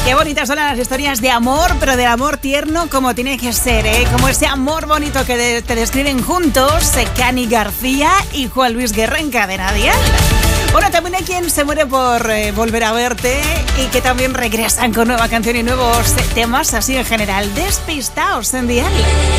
Qué bonitas son las historias de amor, pero del amor tierno como tiene que ser, ¿eh? Como ese amor bonito que te describen juntos, Cani García y Juan Luis Guerra en Cadena Dial. Bueno, también hay quien se muere por volver a verte y que también regresan con nueva canción y nuevos temas así en general. Despistaos en Dial.